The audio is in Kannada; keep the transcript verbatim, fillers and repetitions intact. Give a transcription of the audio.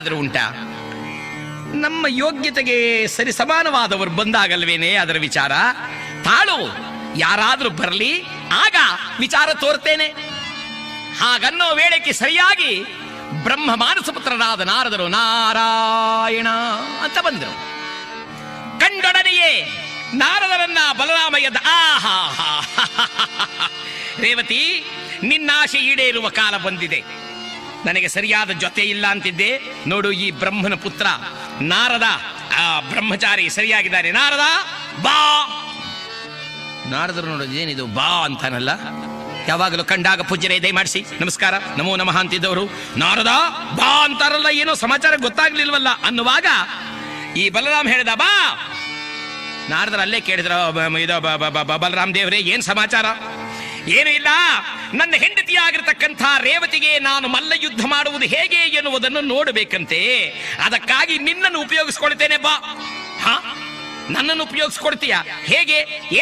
ಉಂಟಾ? ನಮ್ಮ ಯೋಗ್ಯತೆಗೆ ಸರಿ ಸಮಾನವಾದವರು ಬಂದಾಗಲ್ವೇನೆ ಅದರ ವಿಚಾರ. ತಾಳು, ಯಾರಾದ್ರೂ ಬರಲಿ, ಆಗ ವಿಚಾರ ತೋರ್ತೇನೆ. ಹಾಗನ್ನೋ ವೇಳೆಗೆ ಸರಿಯಾಗಿ ಬ್ರಹ್ಮ ಮಾನಸಪುತ್ರರಾದ ನಾರದರು ನಾರಾಯಣ ಅಂತ ಬಂದರು. ಕಂಡೊಡನೆಯೇ ನಾರದರನ್ನ ಬಲರಾಮ ಎದ್ದ. ಆಹಾ, ರೇವತಿ, ನಿನ್ನಾಶೆ ಈಡೇರುವ ಕಾಲ ಬಂದಿದೆ. ನನಗೆ ಸರಿಯಾದ ಜೊತೆ ಇಲ್ಲ ಅಂತಿದ್ದೆ. ನೋಡು, ಈ ಬ್ರಹ್ಮನ ಪುತ್ರ ನಾರದ, ಆ ಬ್ರಹ್ಮಚಾರಿ ಸರಿಯಾಗಿದ್ದಾರೆ. ನಾರದ ಬಾ. ನಾರದರು ನೋಡೋದು ಏನಿದು ಬಾ ಅಂತಾನಲ್ಲ, ಯಾವಾಗಲೂ ಕಂಡಾಗ ಪೂಜ್ಯರೇ ದಯಮಾಡಿಸಿ ನಮಸ್ಕಾರ ನಮೋ ನಮಃ ಅಂತಿದ್ದವರು ನಾರದ ಬಾ ಅಂತಾರಲ್ಲ, ಏನೋ ಸಮಾಚಾರ ಗೊತ್ತಾಗ್ಲಿಲ್ವಲ್ಲ ಅನ್ನುವಾಗ ಈ ಬಲರಾಮ್ ಹೇಳಿದ ಬಾ. ನಾರದರು ಅಲ್ಲೇ ಕೇಳಿದ್ರ, ಇದು ಬಲರಾಮ್ ದೇವರೇ ಏನ್ ಸಮಾಚಾರ? ಏನು ಇಲ್ಲ, ನನ್ನ ಹೆಂಡತಿಯಾಗಿರ್ತಕ್ಕಂಥ ರೇವತಿಗೆ ನಾನು ಮಲ್ಲ ಯುದ್ಧ ಮಾಡುವುದು ಹೇಗೆ ಎನ್ನುವುದನ್ನು ನೋಡಬೇಕಂತೆ. ಅದಕ್ಕಾಗಿ ನಿನ್ನನ್ನು ಉಪಯೋಗಿಸ್ಕೊಳ್ತೇನೆ ಬಾ. ಹಾ, ನನ್ನನ್ನು ಉಪಯೋಗಿಸ್ಕೊಳ್ತೀಯ? ಹೇಗೆ?